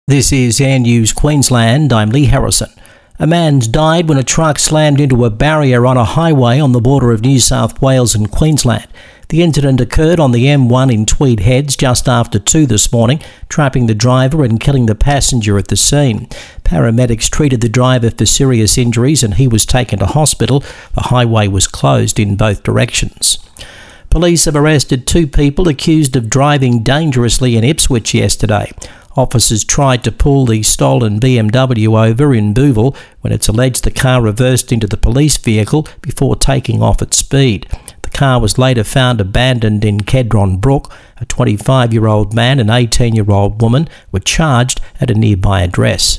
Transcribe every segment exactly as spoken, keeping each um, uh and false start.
This is Air News Queensland. I'm Lee Harrison. A man's died when a truck slammed into a barrier on a highway on the border of New South Wales and Queensland. The incident occurred on the M one in Tweed Heads just after two this morning, trapping the driver and killing the passenger at the scene. Paramedics treated the driver for serious injuries and he was taken to hospital. The highway was closed in both directions. Police have arrested two people accused of driving dangerously in Ipswich yesterday. Officers tried to pull the stolen B M W over in Booville when it's alleged the car reversed into the police vehicle before taking off at speed. The car was later found abandoned in Kedron Brook. A twenty-five-year-old man and eighteen-year-old woman were charged at a nearby address.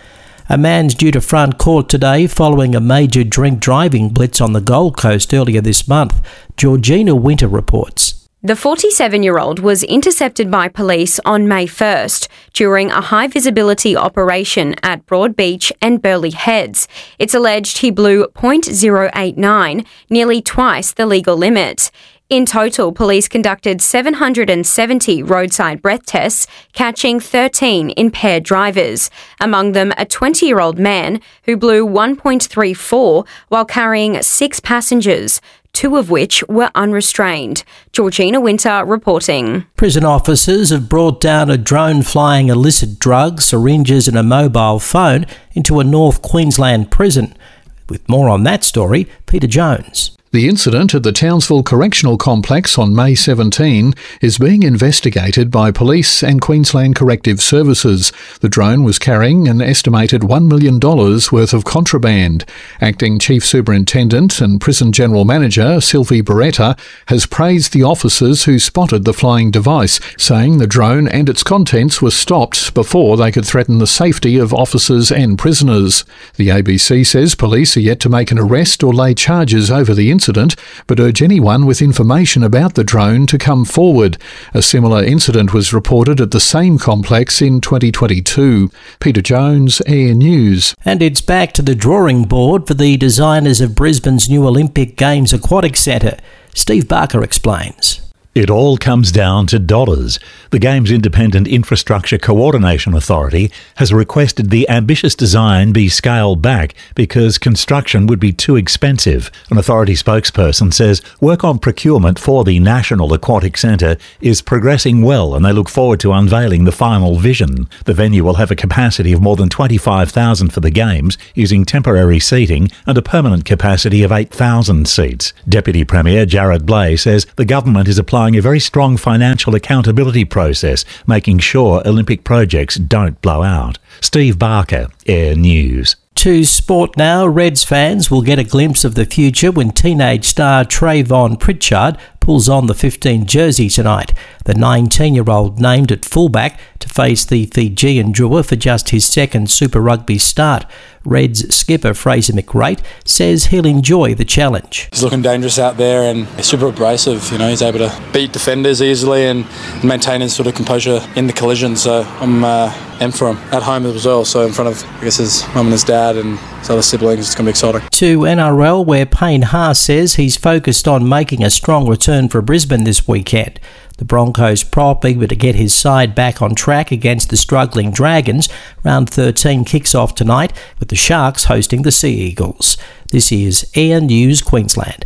A man's due to front court today following a major drink driving blitz on the Gold Coast earlier this month. Georgina Winter reports. The forty-seven-year-old was intercepted by police on May first during a high-visibility operation at Broadbeach and Burleigh Heads. It's alleged he blew point zero eight nine, nearly twice the legal limit. In total, police conducted seven hundred seventy roadside breath tests, catching thirteen impaired drivers, among them a twenty-year-old man who blew one point three four while carrying six passengers, two of which were unrestrained. Georgina Winter reporting. Prison officers have brought down a drone flying illicit drugs, syringes and a mobile phone into a North Queensland prison. With more on that story, Peter Jones. The incident at the Townsville Correctional Complex on May seventeenth is being investigated by police and Queensland Corrective Services. The drone was carrying an estimated one million dollars worth of contraband. Acting Chief Superintendent and Prison General Manager Sylvie Beretta has praised the officers who spotted the flying device, saying the drone and its contents were stopped before they could threaten the safety of officers and prisoners. The A B C says police are yet to make an arrest or lay charges over the incident. incident, but urge anyone with information about the drone to come forward. A similar incident was reported at the same complex in twenty twenty-two. Peter Jones, Air News. And it's back to the drawing board for the designers of Brisbane's new Olympic Games Aquatic Centre. Steve Barker explains. It all comes down to dollars. The Games Independent Infrastructure Coordination Authority has requested the ambitious design be scaled back because construction would be too expensive. An authority spokesperson says work on procurement for the National Aquatic Centre is progressing well and they look forward to unveiling the final vision. The venue will have a capacity of more than twenty-five thousand for the Games, using temporary seating and a permanent capacity of eight thousand seats. Deputy Premier Jared Blay says the government is applying a very strong financial accountability process, making sure Olympic projects don't blow out. Steve Barker, Air News. To sport now, Reds fans will get a glimpse of the future when teenage star Trayvon Pritchard pulls on the fifteen jersey tonight. The nineteen-year-old named at fullback to face the Fijian Drua for just his second Super Rugby start. Reds skipper Fraser McReight says he'll enjoy the challenge. He's looking dangerous out there and super abrasive. You know, he's able to beat defenders easily and maintain his sort of composure in the collision. So I'm uh, in for him at home as well. So in front of, I guess, his mum and his dad and his other siblings, it's going to be exciting. To N R L, where Payne Haas says he's focused on making a strong return for Brisbane this weekend. The Broncos prop eager to get his side back on track against the struggling Dragons. Round thirteen kicks off tonight with the Sharks hosting the Sea Eagles. This is Air News Queensland.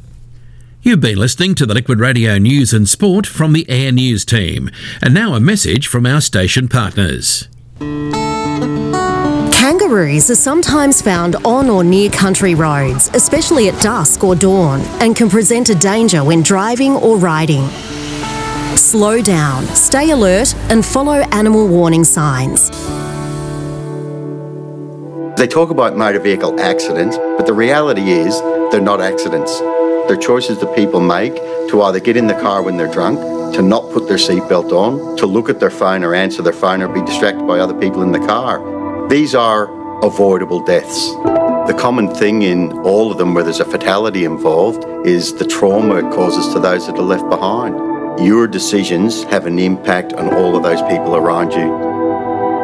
You've been listening to the Liquid Radio News and Sport from the Air News team. And now a message from our station partners. Kangaroos are sometimes found on or near country roads, especially at dusk or dawn, and can present a danger when driving or riding. Slow down, stay alert, and follow animal warning signs. They talk about motor vehicle accidents, but the reality is they're not accidents. They're choices that people make to either get in the car when they're drunk, to not put their seatbelt on, to look at their phone or answer their phone or be distracted by other people in the car. These are avoidable deaths. The common thing in all of them where there's a fatality involved is the trauma it causes to those that are left behind. Your decisions have an impact on all of those people around you.